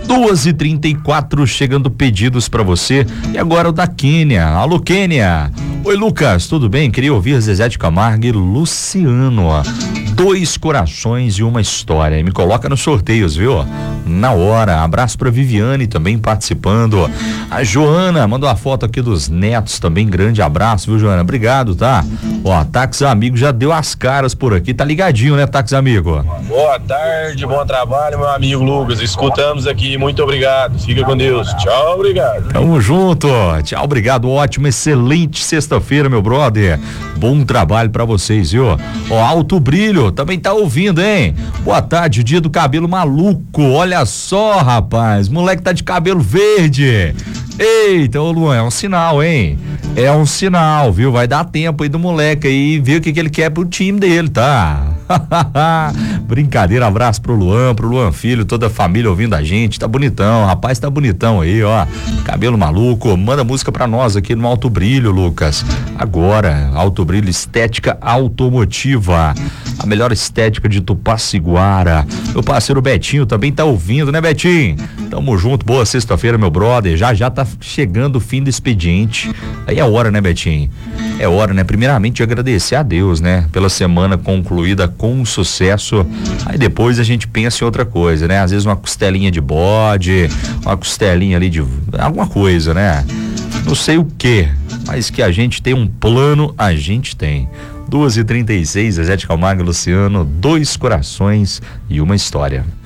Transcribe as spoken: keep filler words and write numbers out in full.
duas e trinta e quatro, chegando pedidos pra você. E agora o da Quênia. Alô, Quênia. Oi, Lucas, tudo bem? Queria ouvir Zezé de Camargo e Luciano. Dois corações e uma história. E me coloca nos sorteios, viu? Na hora. Abraço pra Viviane também participando. A Joana mandou a foto aqui dos netos também. Grande abraço, viu, Joana? Obrigado, tá? Ó, Táxi Amigo já deu as caras por aqui. Tá ligadinho, né, Táxi Amigo? Boa tarde, bom trabalho, meu amigo Lucas. Escutamos aqui, muito obrigado. Fica com Deus. Tchau, obrigado. Tamo junto. Tchau, obrigado. Ótimo, excelente sexta-feira, meu brother. Bom trabalho pra vocês, viu? Ó, Alto Brilho também tá ouvindo, hein? Boa tarde, dia do cabelo maluco. Olha só, rapaz, moleque tá de cabelo verde. Eita, ô Luan, é um sinal, hein? É um sinal, viu? Vai dar tempo aí do moleque aí ver o que, que ele quer pro time dele, tá? Brincadeira, abraço pro Luan, pro Luan Filho, toda a família ouvindo a gente, tá bonitão, rapaz, tá bonitão aí, ó, cabelo maluco. Manda música pra nós aqui no Alto Brilho, Lucas. Agora, Alto Brilho, estética automotiva, a melhor estética de Tupaciguara. Meu parceiro Betinho também tá ouvindo, né, Betinho? Tamo junto, boa sexta-feira, meu brother. Já já tá chegando o fim do expediente. Aí é hora, né, Betinho? É hora, né? Primeiramente, de agradecer a Deus, né? Pela semana concluída com sucesso. Aí depois a gente pensa em outra coisa, né? Às vezes uma costelinha de bode, uma costelinha ali de alguma coisa, né? Não sei o que, mas que a gente tem um plano, a gente tem. duas e trinta e seis, Zezé de Camargo e Luciano, dois corações e uma história.